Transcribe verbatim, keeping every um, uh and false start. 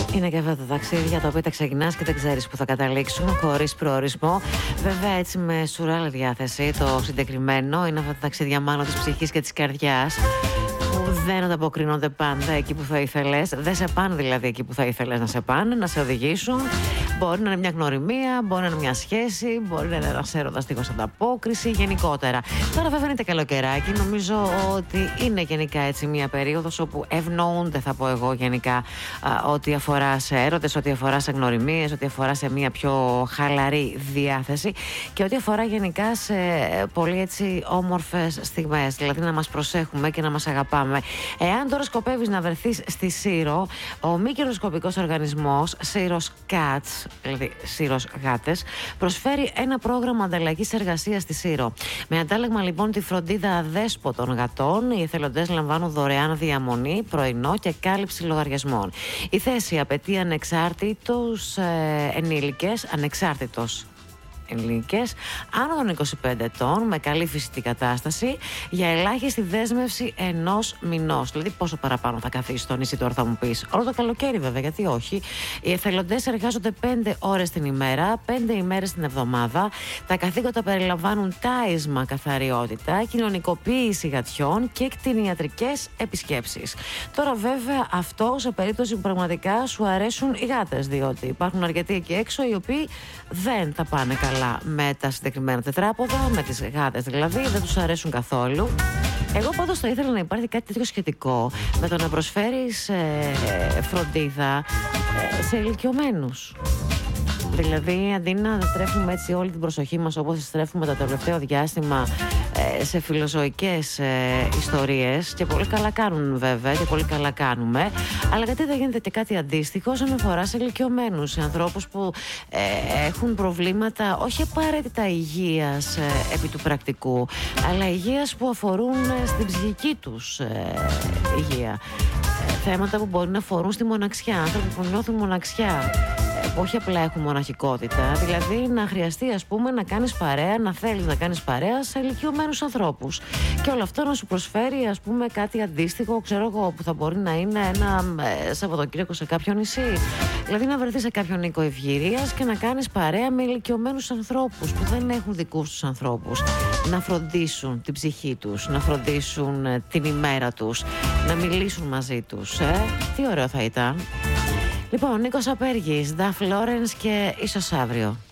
Είναι και αυτά τα ταξίδια τα οποία τα ξεκινάς και δεν ξέρεις που θα καταλήξουν, χωρίς προορισμό. Βέβαια, έτσι με σουράλη διάθεση. Το συγκεκριμένο είναι αυτά τα ταξίδια μάλλον της ψυχής και της καρδιάς, που δεν ανταποκρίνονται πάντα εκεί που θα ήθελες. Δεν σε πάνε δηλαδή εκεί που θα ήθελες να σε πάνε, να σε οδηγήσουν. Μπορεί να είναι μια γνωριμία, μπορεί να είναι μια σχέση, μπορεί να είναι ένας έρωτας δίχως ανταπόκριση, γενικότερα. Τώρα, βέβαια, είναι το καλοκαιράκι. Νομίζω ότι είναι γενικά έτσι μια περίοδος όπου ευνοούνται, θα πω εγώ, γενικά α, ό,τι αφορά σε έρωτες, ό,τι αφορά σε γνωριμίες, ό,τι αφορά σε μια πιο χαλαρή διάθεση και ό,τι αφορά γενικά σε πολύ έτσι όμορφες στιγμές. Δηλαδή, να μας προσέχουμε και να μας αγαπάμε. Εάν τώρα σκοπεύεις να βρεθείς στη Σύρο, ο μη κερδοσκοπικός οργανισμός Σύρος Cats, δηλαδή Σύρος Γάτες, προσφέρει ένα πρόγραμμα ανταλλαγής εργασίας στη Σύρο. Με αντάλλαγμα λοιπόν τη φροντίδα αδέσποτων γατών, οι εθελοντές λαμβάνουν δωρεάν διαμονή, πρωινό και κάλυψη λογαριασμών. Η θέση απαιτεί ανεξάρτητους ε, ενήλικες, ανεξάρτητος ενήλικες άνω των είκοσι πέντε ετών με καλή φυσική κατάσταση για ελάχιστη δέσμευση ενός μηνός. Δηλαδή, πόσο παραπάνω θα καθίσει στο νησί, τώρα θα μου πεις. Όλο το καλοκαίρι, βέβαια, γιατί όχι. Οι εθελοντές εργάζονται πέντε ώρες την ημέρα, πέντε ημέρες την εβδομάδα. Τα καθήκοντα περιλαμβάνουν τάισμα, καθαριότητα, κοινωνικοποίηση γατιών και κτηνιατρικές επισκέψεις. Τώρα, βέβαια, αυτό σε περίπτωση που πραγματικά σου αρέσουν οι γάτες, διότι υπάρχουν αρκετοί εκεί έξω οι οποίοι δεν τα πάνε καλά με τα συγκεκριμένα τετράποδα, με τις γάτες δηλαδή, δεν τους αρέσουν καθόλου. Εγώ πάντως θα ήθελα να υπάρχει κάτι τέτοιο σχετικό με το να προσφέρεις ε, φροντίδα ε, σε ηλικιωμένους. Δηλαδή, αντί να στρέφουμε έτσι όλη την προσοχή μας όπως στρέφουμε το τελευταίο διάστημα ε, σε φιλοζωικές ε, ιστορίες, και πολύ καλά κάνουν βέβαια και πολύ καλά κάνουμε, αλλά γιατί δεν γίνεται και κάτι αντίστοιχο όσον αφορά σε ηλικιωμένους, σε ανθρώπους που ε, έχουν προβλήματα όχι απαραίτητα υγείας ε, επί του πρακτικού, αλλά υγείας που αφορούν ε, στην ψυχική τους ε, υγεία. Ε, θέματα που μπορεί να αφορούν στη μοναξιά, άνθρωποι που νιώθουν μοναξιά, που όχι απλά έχουν μοναχικότητα, δηλαδή να χρειαστεί ας πούμε να κάνεις παρέα, να θέλεις να κάνεις παρέα σε ηλικιωμένους ανθρώπους και όλο αυτό να σου προσφέρει ας πούμε κάτι αντίστοιχο, ξέρω εγώ, που θα μπορεί να είναι ένα ε, Σαββατοκύριακο σε κάποιο νησί, δηλαδή να βρεθείς σε κάποιον οίκο ευγυρίας και να κάνεις παρέα με ηλικιωμένους ανθρώπους που δεν έχουν δικούς τους ανθρώπους, να φροντίσουν την ψυχή τους, να φροντίσουν ε, την ημέρα τους, να μιλήσουν μαζί τους, ε? Τι ωραίο θα ήταν. Λοιπόν, Νίκος Απέργης, Νταφ Λόρενς και ίσως αύριο.